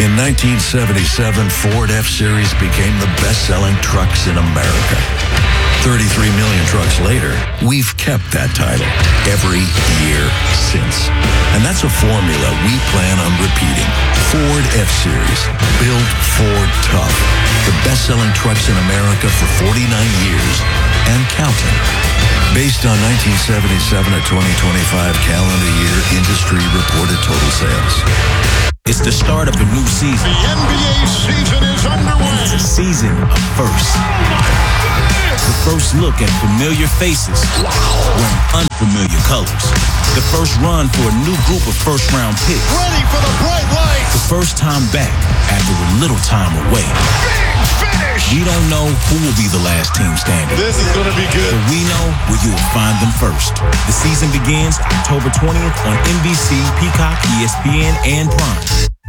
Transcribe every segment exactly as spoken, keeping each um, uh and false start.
In nineteen seventy-seven, Ford F-Series became the best-selling trucks in America. thirty-three million trucks later, we've kept that title every year since. And that's a formula we plan on repeating. Ford F-Series, built Ford tough. The best-selling trucks in America for forty-nine years and counting. Based on nineteen seventy-seven to twenty twenty-five calendar year industry reported total sales. It's the start of a new season. The N B A season is underway. It's a season of firsts. The first look at familiar faces wearing unfamiliar colors. The first run for a new group of first-round picks. Ready for the bright lights. The first time back after a little time away. Big finish. We don't know who will be the last team standing. This is going to be good. But we know where you will find them first. The season begins October twentieth on N B C, Peacock, E S P N, and Prime.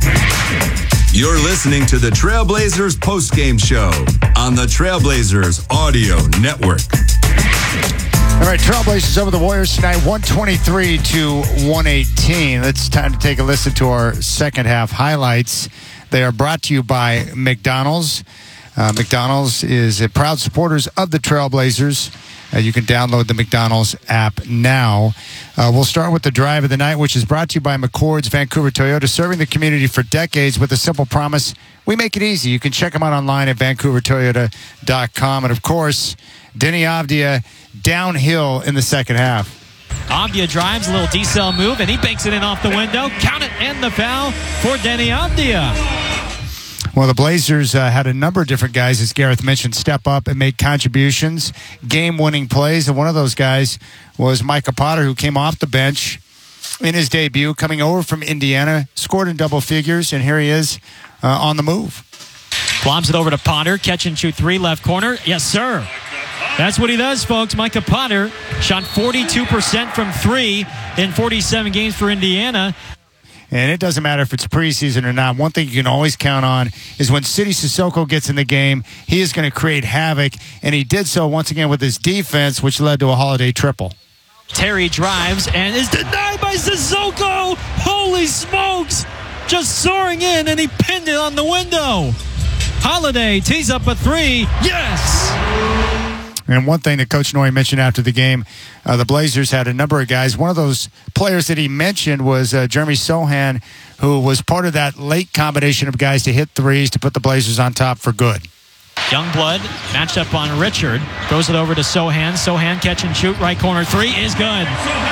You're listening to the Trailblazers postgame show on the Trailblazers Audio Network. All right, Trailblazers over the Warriors tonight, one twenty-three to one eighteen. It's time to take a listen to our second half highlights. They are brought to you by McDonald's. Uh, McDonald's is a proud supporters of the Trailblazers. Uh, you can download the McDonald's app now. Uh, we'll start with the drive of the night, which is brought to you by McCord's Vancouver Toyota, serving the community for decades with a simple promise. We make it easy. You can check them out online at vancouver toyota dot com. And, of course, Deni Avdija downhill in the second half. Avdija drives, a little decel move, and he banks it in off the window. Count it, and the foul for Deni Avdija. Well, the Blazers uh, had a number of different guys, as Gareth mentioned, step up and make contributions, game-winning plays. And one of those guys was Micah Potter, who came off the bench in his debut, coming over from Indiana, scored in double figures, and here he is uh, on the move. Lobs it over to Potter, catch and shoot three, left corner. Yes, sir. That's what he does, folks. Micah Potter shot forty-two percent from three in forty-seven games for Indiana. And it doesn't matter if it's preseason or not. One thing you can always count on is when Sidy Cissoko gets in the game, he is going to create havoc. And he did so once again with his defense, which led to a Holiday triple. Terry drives and is denied by Cissoko. Holy smokes. Just soaring in, and he pinned it on the window. Holiday tees up a three. Yes! And one thing that Coach Noy mentioned after the game, uh, the Blazers had a number of guys. One of those players that he mentioned was uh, Jeremy Sohan, who was part of that late combination of guys to hit threes to put the Blazers on top for good. Youngblood matched up on Richard. Throws it over to Sohan. Sohan catch and shoot. Right corner three is good.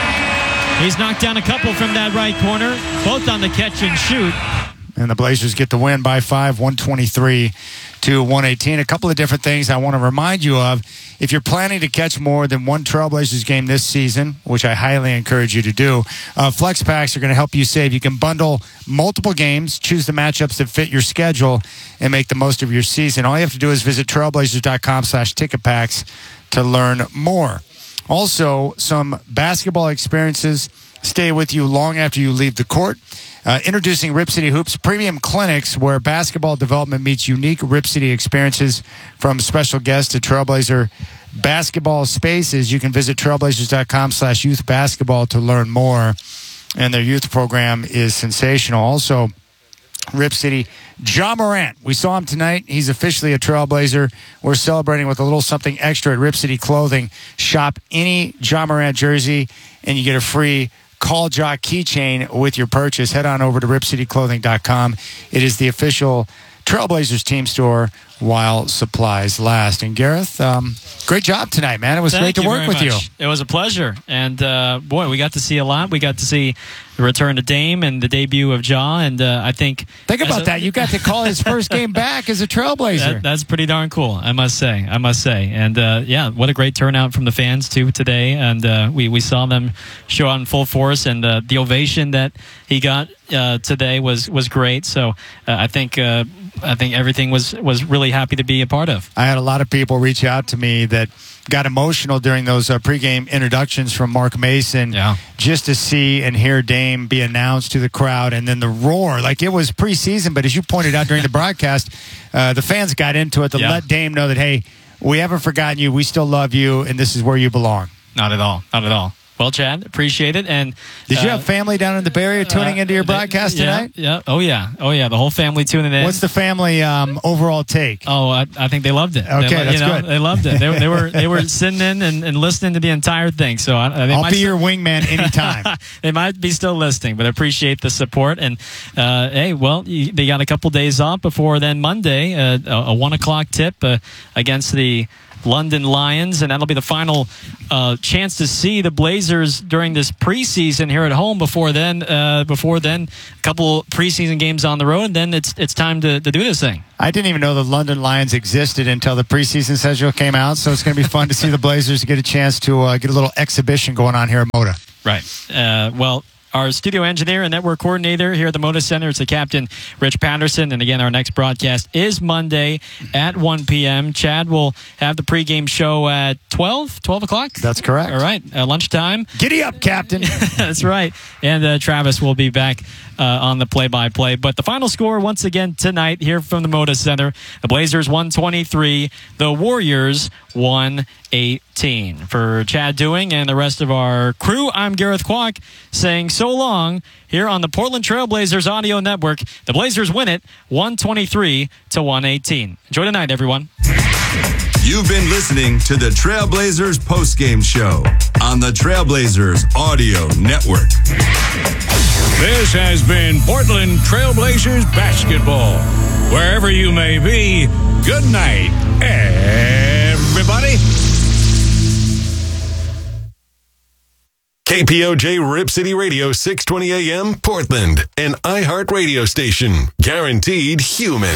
He's knocked down a couple from that right corner, both on the catch and shoot. And the Blazers get the win by five, one twenty-three to one eighteen. A couple of different things I want to remind you of. If you're planning to catch more than one Trailblazers game this season, which I highly encourage you to do, uh, Flex Packs are going to help you save. You can bundle multiple games, choose the matchups that fit your schedule, and make the most of your season. All you have to do is visit trailblazers.com slash ticket packs to learn more. Also, some basketball experiences stay with you long after you leave the court. Uh, introducing Rip City Hoops Premium Clinics, where basketball development meets unique Rip City experiences from special guests to Trailblazer basketball spaces. You can visit trailblazers.com slash youth basketball to learn more. And their youth program is sensational. Also, Rip City, Ja Morant. We saw him tonight. He's officially a Trailblazer. We're celebrating with a little something extra at Rip City Clothing. Shop any Ja Morant jersey, and you get a free Call Ja keychain with your purchase. Head on over to rip city clothing dot com. It is the official Trailblazers team store while supplies last. And Gareth, um, great job tonight, man. It was Thank great to you work with much. you. It was a pleasure. And, uh, boy, we got to see a lot. We got to see the return to Dame and the debut of Ja. And uh, I think... Think about a, that. You got to call his first game back as a Trailblazer. That, that's pretty darn cool, I must say. I must say. And, uh, yeah, what a great turnout from the fans, too, today. And uh, we, we saw them show out in full force. And uh, the ovation that he got uh, today was, was great. So uh, I think... Uh, I think everything was, was really happy to be a part of. I had a lot of people reach out to me that got emotional during those uh, pregame introductions from Mark Mason, yeah. just to see and hear Dame be announced to the crowd, and then the roar. Like, it was preseason, but as you pointed out during the broadcast, uh, the fans got into it to yeah. let Dame know that, hey, we haven't forgotten you, we still love you, and this is where you belong. Not at all. Not at all. Well, Chad, appreciate it. And did you uh, have family down in the Bay Area tuning uh, into your broadcast yeah, tonight? Yeah. Oh yeah. Oh yeah. The whole family tuning in. What's the family um, overall take? Oh, I, I think they loved it. Okay, they, that's you know, good. They loved it. They, they were they were sitting in and, and listening to the entire thing. So I, they I'll might be still, your wingman anytime. They might be still listening, but I appreciate the support. And uh, hey, well, you, they got a couple days off before then Monday, uh, a, a one o'clock tip uh, against the London Lions, and that'll be the final uh, chance to see the Blazers during this preseason here at home. Before then, uh, before then, a couple preseason games on the road, and then it's it's time to, to do this thing. I didn't even know the London Lions existed until the preseason schedule came out, so it's going to be fun to see the Blazers get a chance to uh, get a little exhibition going on here at Moda. Right. Uh, well, our studio engineer and network coordinator here at the Moda Center is the captain, Rich Patterson. And again, our next broadcast is Monday at one p.m. Chad will have the pregame show at twelve, twelve o'clock? That's correct. All right. Uh, lunchtime. Giddy up, Captain. That's right. And uh, Travis will be back uh, on the play-by-play. But the final score, once again, tonight here from the Moda Center, the Blazers one twenty-three, the Warriors one eighteen. For Chad Dewing and the rest of our crew, I'm Gareth Kwok saying so long here on the Portland Trailblazers Audio Network. The Blazers win it one twenty-three to one eighteen. Enjoy the night, everyone. You've been listening to the Trailblazers postgame show on the Trailblazers Audio Network. This has been Portland Trailblazers basketball. Wherever you may be, good night, everybody. K P O J Rip City Radio, six twenty A M, Portland, an iHeart radio station, guaranteed human.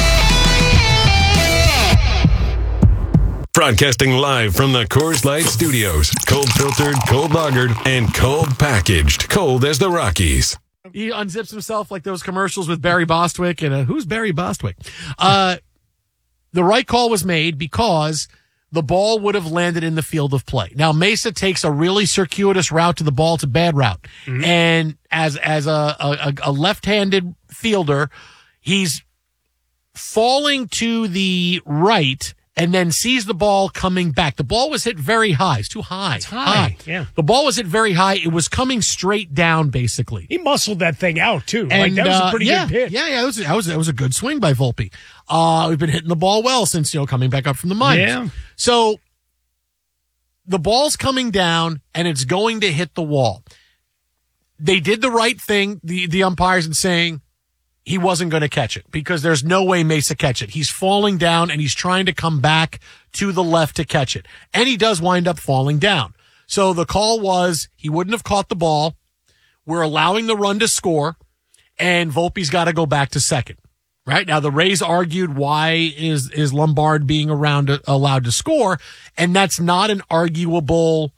Broadcasting live from the Coors Light Studios. Cold filtered, cold lagered, and cold packaged. Cold as the Rockies. He unzips himself like those commercials with Barry Bostwick. And uh, who's Barry Bostwick? Uh, the right call was made because the ball would have landed in the field of play. Now, Mesa takes a really circuitous route to the ball. It's a bad route. Mm-hmm. And as as a, a, a left-handed fielder, he's falling to the right and then sees the ball coming back. The ball was hit very high. It's too high. It's high. high. Yeah. The ball was hit very high. It was coming straight down, basically. He muscled that thing out, too. And, like, that was a pretty uh, yeah, good pitch. Yeah, yeah, that was, that, was, that was a good swing by Volpe. Uh, we've been hitting the ball well since, you know, coming back up from the minors. Yeah. So the ball's coming down, and it's going to hit the wall. They did the right thing, the, the umpires, in saying he wasn't going to catch it because there's no way Mesa catch it. He's falling down, and he's trying to come back to the left to catch it. And he does wind up falling down. So the call was he wouldn't have caught the ball. We're allowing the run to score, and Volpe's got to go back to second. Right now, the Rays argued why is is Lombard being around to, allowed to score, and that's not an arguable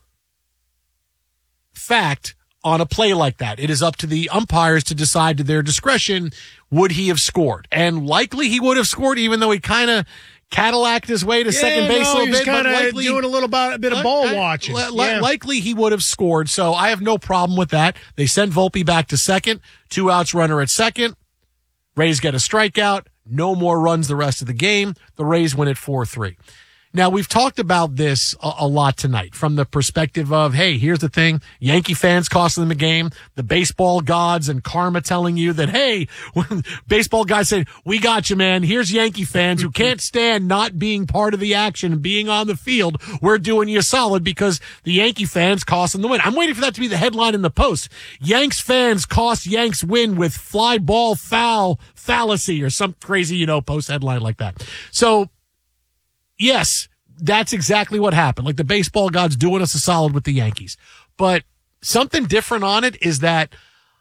fact on a play like that. It is up to the umpires to decide to their discretion, would he have scored? And likely he would have scored, even though he kind of Cadillac'd his way to yeah, second base no, a little he was bit. But likely doing a little bit, a bit of ball uh, watching. Li- yeah. Likely he would have scored, so I have no problem with that. They sent Volpe back to second, two outs, runner at second. Rays get a strikeout, no more runs the rest of the game. The Rays win it four three. Now, we've talked about this a, a lot tonight from the perspective of, hey, here's the thing. Yankee fans costing them a game. The baseball gods and karma telling you that, hey, when baseball guys say, we got you, man. Here's Yankee fans who can't stand not being part of the action and being on the field. We're doing you solid because the Yankee fans cost them the win. I'm waiting for that to be the headline in the Post. Yanks fans cost Yanks win with fly ball foul fallacy or some crazy, you know, Post headline like that. So, yes, that's exactly what happened. Like the baseball gods doing us a solid with the Yankees. But something different on it is that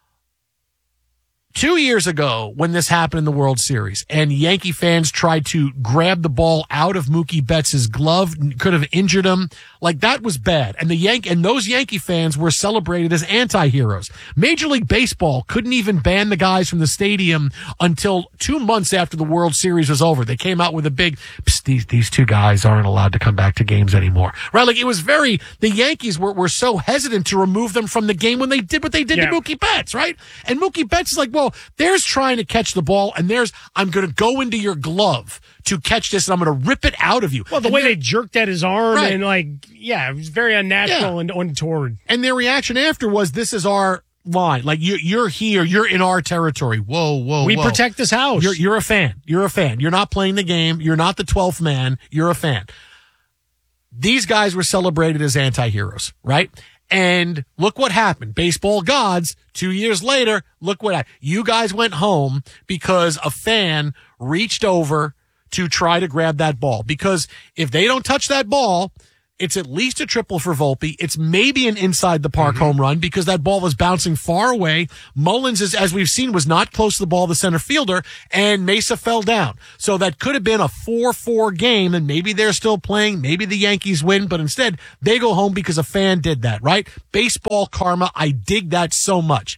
two years ago when this happened in the World Series and Yankee fans tried to grab the ball out of Mookie Betts' glove, could have injured him. Like that was bad. And the Yank and those Yankee fans were celebrated as anti-heroes. Major League Baseball couldn't even ban the guys from the stadium until two months after the World Series was over. They came out with a big, these, these two guys aren't allowed to come back to games anymore. Right? Like it was very, the Yankees were, were so hesitant to remove them from the game when they did what they did yeah. to Mookie Betts, right? And Mookie Betts is like, well, So there's trying to catch the ball, and there's, I'm going to go into your glove to catch this, and I'm going to rip it out of you. Well, the and way they jerked at his arm Right. and, like, yeah, it was very unnatural Yeah. and untoward. And their reaction after was, this is our line. Like, you, you're here. You're in our territory. Whoa, whoa, We whoa. protect this house. You're, you're a fan. You're a fan. You're not playing the game. You're not the twelfth man. You're a fan. These guys were celebrated as anti-heroes, right? And look what happened. Baseball gods, two years later, look what happened. You guys went home because a fan reached over to try to grab that ball. Because if they don't touch that ball, it's at least a triple for Volpe. It's maybe an inside the park Mm-hmm. home run because that ball was bouncing far away. Mullins, is, as we've seen, was not close to the ball, the center fielder, and Mesa fell down. So that could have been a four four game, and maybe they're still playing. Maybe the Yankees win, but instead they go home because a fan did that, right? Baseball karma. I dig that so much.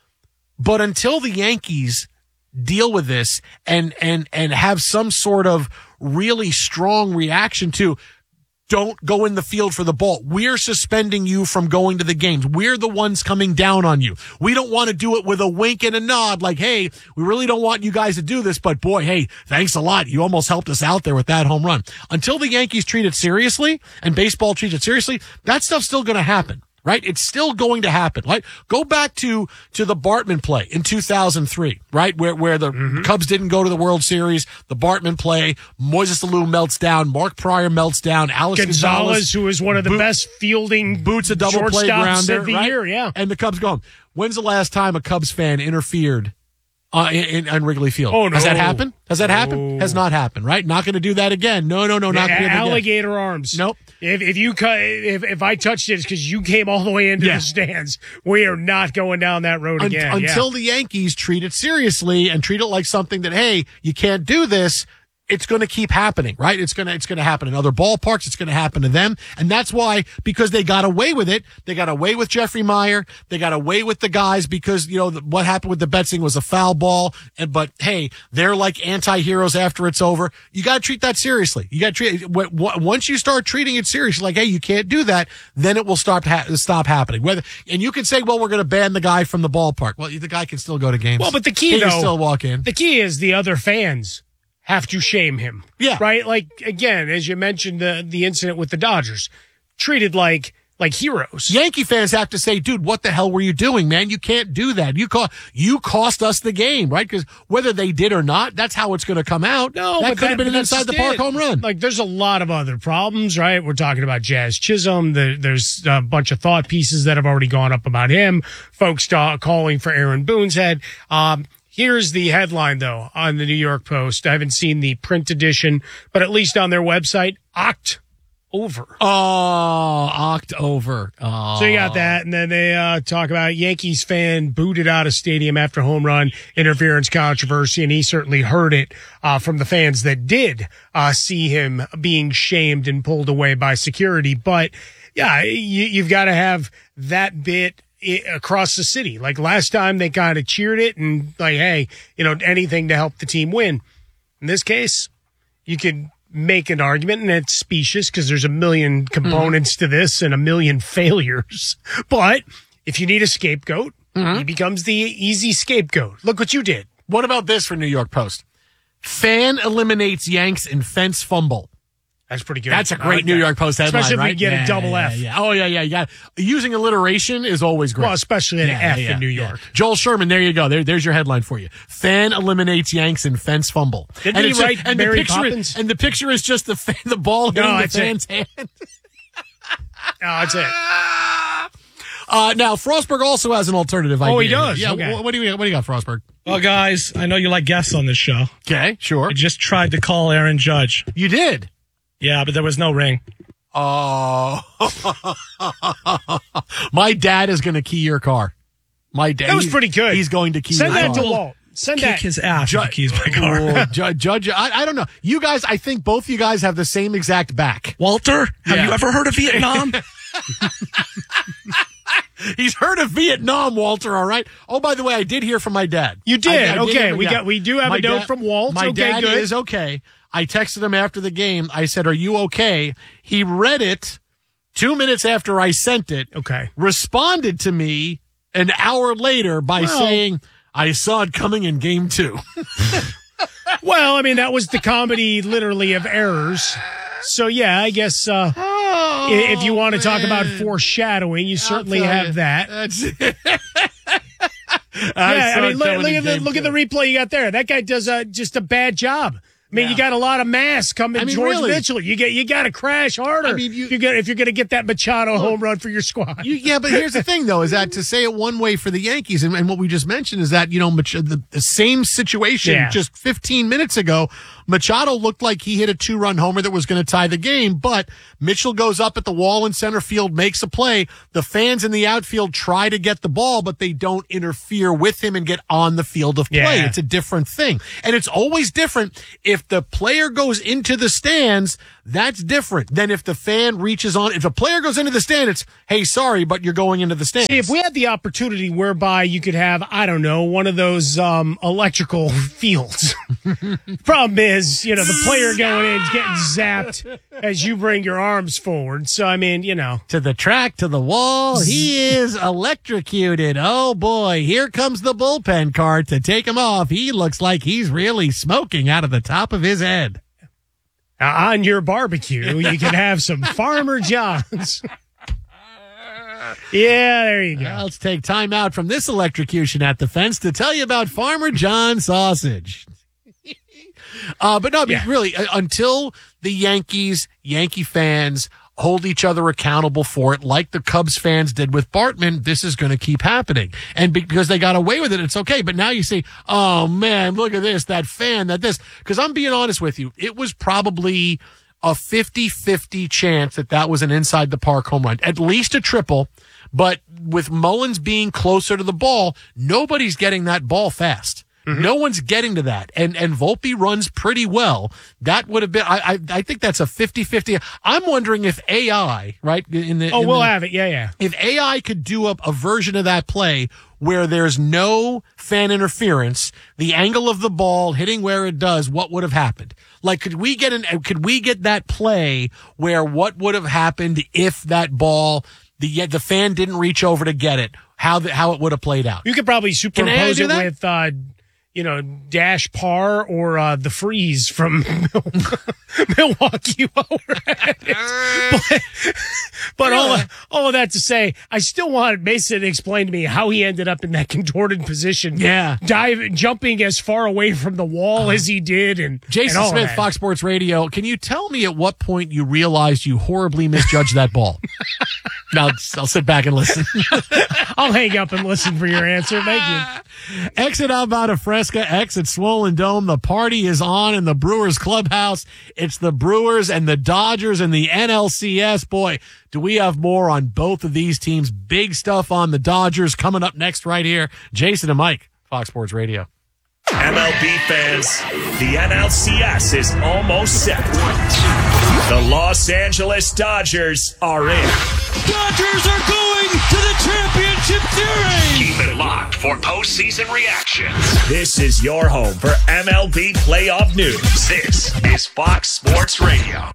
But until the Yankees deal with this and, and, and have some sort of really strong reaction to, don't go in the field for the ball. We're suspending you from going to the games. We're the ones coming down on you. We don't want to do it with a wink and a nod like, hey, we really don't want you guys to do this, but boy, hey, thanks a lot. You almost helped us out there with that home run. Until the Yankees treat it seriously and baseball treats it seriously, that stuff's still going to happen. Right? It's still going to happen. Right? Go back to, to the Bartman play in two thousand three, right? Where, where the mm-hmm. Cubs didn't go to the World Series. The Bartman play, Moises Alou melts down, Mark Pryor melts down, Alex Gonzalez, Gonzalez, who is one of the boot, best fielding boots a double play shortstops grounder, of the right? year, yeah. And the Cubs go home. When's the last time a Cubs fan interfered Uh, in, in, in Wrigley Field? Oh, no. Has that happened? Has that No. happened? Has not happened, right? Not going to do that again. No, no, no, not going to do that again. Alligator arms. Nope. If if you cut if if I touched it, it's because you came all the way into Yeah. the stands. We are not going down that road Un- again. until yeah. the Yankees treat it seriously and treat it like something that, hey, you can't do this. It's going to keep happening, right? It's going to, it's going to happen in other ballparks. It's going to happen to them. And that's why, because they got away with it. They got away with Jeffrey Meyer. They got away with the guys because, you know, the, what happened with the Betsing was a foul ball. And, but hey, they're like anti-heroes after it's over. You got to treat that seriously. You got to treat it. W- w- once you start treating it seriously, like, hey, you can't do that, then it will stop, ha- stop happening. Whether, and you can say, well, we're going to ban the guy from the ballpark. Well, the guy can still go to games. Well, but the key he though, can still walk in. The key is the other fans have to shame him. Yeah. Right? Like, again, as you mentioned, the the incident with the Dodgers, treated like like heroes. Yankee fans have to say, dude, what the hell were you doing, man? You can't do that. You co- you cost us the game, right? Because whether they did or not, that's how it's going to come out. No, that but could have been but an that's inside the just park it. home run. Like, there's a lot of other problems, right? We're talking about Jazz Chisholm. The, there's a bunch of thought pieces that have already gone up about him. Folks ta- calling for Aaron Boone's head. Um, Here's the headline, though, on the New York Post. I haven't seen the print edition, but at least on their website, Oct over. Oh, Oct over. Oh. So you got that, and then they uh, talk about Yankees fan booted out of stadium after home run interference controversy, and he certainly heard it uh, from the fans that did uh, see him being shamed and pulled away by security. But yeah, you, you've got to have that bit I- across the city. Like last time, they kind of cheered it and like, hey, you know, anything to help the team win. In this case, you could make an argument, and it's specious because there's a million components mm-hmm. to this and a million failures. But if you need a scapegoat, mm-hmm. he becomes the easy scapegoat. Look what you did. What about this for New York Post? Fan eliminates Yanks in fence fumble. That's pretty good. That's a I great like New that. York Post headline, especially if right? you get yeah, a double yeah, F. Yeah. Oh, yeah, yeah. You got using alliteration is always great. Well, especially an yeah, F yeah, in New yeah. York. Joel Sherman, there you go. There, there's your headline for you. Fan eliminates Yanks in fence fumble. Didn't and he it's write just, and Mary the picture Poppins? Is, and the picture is just the fan, the ball hitting No, the that's fan's it. hand. No, that's it. Uh, now, Frostberg also has an alternative idea. Oh, he does? Yeah. Okay. What, what do you What do you got, Frostberg? Well, guys, I know you like guests on this show. Okay, sure. I just tried to call Aaron Judge. You did? Yeah, but there was no ring. Oh, my dad is going to key your car. My dad. That was he's- pretty good. He's going to key Send your that car. to Walt. Send Kick that. his ass Ju- if he keys my car. Oh, Ju- Judge, I, I don't know. You guys, I think both you guys have the same exact back. Walter, have Yeah. you ever heard of Vietnam? He's heard of Vietnam, Walter. All right. Oh, by the way, I did hear from my dad. You did? I- I Okay, hear- we yeah. got- we do have My a note dad- from Walt. My Okay, dad good. is okay. I texted him after the game. I said, "Are you okay?" He read it two minutes after I sent it. Okay. Responded to me an hour later by Well- saying, I saw it coming in game two. Well, I mean, that was the comedy literally of errors. So, yeah, I guess uh, oh, if you want to talk about man. foreshadowing, you certainly have you. that. That's it. yeah, I mean, look, look at the game look two. at the replay you got there. That guy does uh, just a bad job. I mean, Yeah. you got a lot of mass coming. I mean, George really. Mitchell. You get you got to crash harder. I mean, you- if you're gonna, if you're going to get that Machado home run for your squad. You, yeah, but here's the thing, though, is that to say it one way for the Yankees, and, and what we just mentioned is that, you know, Mach- the, the same situation Yeah. just fifteen minutes ago, Machado looked like he hit a two-run homer that was going to tie the game, but Mitchell goes up at the wall in center field, makes a play. The fans in the outfield try to get the ball, but they don't interfere with him and get on the field of play. Yeah. It's a different thing. And it's always different if the player goes into the stands. That's different than if the fan reaches on. If a player goes into the stand, it's, hey, sorry, but you're going into the stands. See, if we had the opportunity whereby you could have, I don't know, one of those um, electrical fields. Problem is, you know, the player going in is getting zapped as you bring your arms forward. So, I mean, you know. To the track, to the wall, he is electrocuted. Oh, boy, here comes the bullpen cart to take him off. He looks like he's really smoking out of the top of his head. Uh, on your barbecue, you can have some Farmer John's. Yeah, there you go. Well, let's take time out from this electrocution at the fence to tell you about Farmer John sausage. uh, but no, I mean, Yeah. really, uh, until the Yankees, Yankee fans hold each other accountable for it, like the Cubs fans did with Bartman, this is going to keep happening. And because they got away with it, it's okay. But now you say, oh, man, look at this, that fan, that this. Because I'm being honest with you, it was probably a fifty-fifty chance that that was an inside the park home run, at least a triple. But with Mullins being closer to the ball, nobody's getting that ball fast. Mm-hmm. No one's getting to that. And and Volpe runs pretty well. That would have been, I I, I think that's a fifty-fifty. I'm wondering if A I, right? In the, Oh, in we'll the, have it. Yeah, yeah. If A I could do a, a version of that play where there's no fan interference, the angle of the ball hitting where it does, what would have happened? Like, could we get an, could we get that play where what would have happened if that ball, the the fan didn't reach over to get it, how the, how it would have played out? You could probably Can A I superimpose do it that? with, uh, you know, Dash Par or uh, the Freeze from Milwaukee. but but all, of, all of that to say, I still want Mason to explain to me how he ended up in that contorted position. Yeah. Diving, jumping as far away from the wall as he did. And Jason and all Smith, that. Fox Sports Radio. Can you tell me at what point you realized you horribly misjudged that ball? Now, I'll sit back and listen. I'll hang up and listen for your answer. Thank you. Exit outbound of Fresca, exit Swollen Dome. The party is on in the Brewers clubhouse. It's the Brewers and the Dodgers and the N L C S. Boy, do we have more on both of these teams. Big stuff on the Dodgers coming up next right here. Jason and Mike, Fox Sports Radio. M L B fans, the N L C S is almost set. The Los Angeles Dodgers are in. Dodgers are going to the championship series. Keep it locked for postseason reactions. This is your home for M L B playoff news. This is Fox Sports Radio.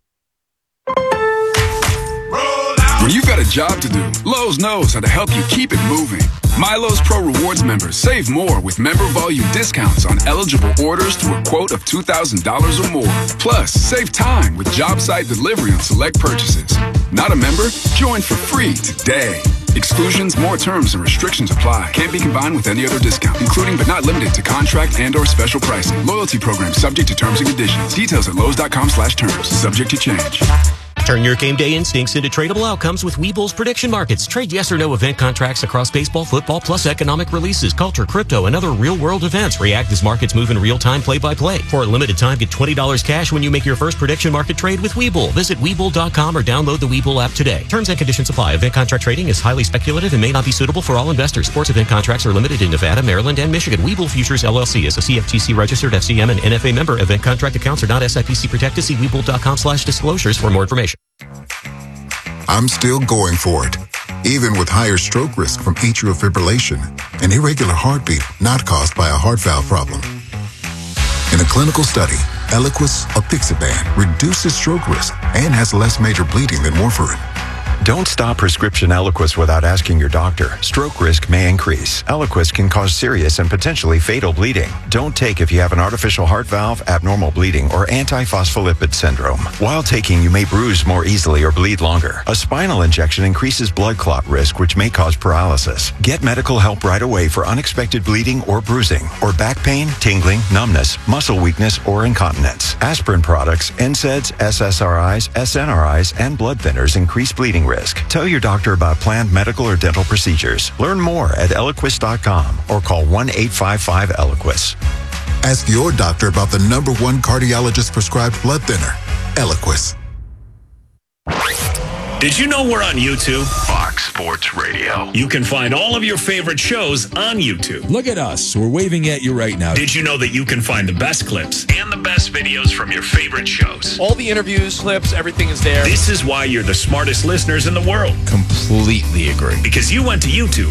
When you've got a job to do, Lowe's knows how to help you keep it moving. MyLowe's Pro Rewards members save more with member volume discounts on eligible orders through a quote of two thousand dollars or more. Plus, save time with job site delivery on select purchases. Not a member? Join for free today. Exclusions, more terms, and restrictions apply. Can't be combined with any other discount, including but not limited to contract and or special pricing. Loyalty program subject to terms and conditions. Details at Lowe's.com slash terms. Subject to change. Turn your game day instincts into tradable outcomes with Webull's prediction markets. Trade yes or no event contracts across baseball, football, plus economic releases, culture, crypto, and other real-world events. React as markets move in real time, play-by-play. For a limited time, get twenty dollars cash when you make your first prediction market trade with Webull. Visit Webull dot com or download the Webull app today. Terms and conditions apply. Event contract trading is highly speculative and may not be suitable for all investors. Sports event contracts are limited in Nevada, Maryland, and Michigan. Webull Futures, L L C is a C F T C registered F C M and N F A member. Event contract accounts are not S I P C protected. See Webull dot com slash disclosures for more information. I'm still going for it, even with higher stroke risk from atrial fibrillation, an irregular heartbeat not caused by a heart valve problem. In a clinical study, Eliquis apixaban reduces stroke risk and has less major bleeding than warfarin. Don't stop prescription Eliquis without asking your doctor. Stroke risk may increase. Eliquis can cause serious and potentially fatal bleeding. Don't take if you have an artificial heart valve, abnormal bleeding, or antiphospholipid syndrome. While taking, you may bruise more easily or bleed longer. A spinal injection increases blood clot risk, which may cause paralysis. Get medical help right away for unexpected bleeding or bruising, or back pain, tingling, numbness, muscle weakness, or incontinence. Aspirin products, N SAIDs, S S R Is, S N R Is, and blood thinners increase bleeding risk. Tell your doctor about planned medical or dental procedures. Learn more at Eliquis dot com or call one eight five five Eliquis. Ask your doctor about the number one cardiologist prescribed blood thinner, Eliquis. Did you know we're on YouTube? Fox Sports Radio. You can find all of your favorite shows on YouTube. Look at us. We're waving at you right now. Did you know that you can find the best clips and the best videos from your favorite shows? All the interviews, clips, everything is there. This is why you're the smartest listeners in the world. Completely agree. Because you went to YouTube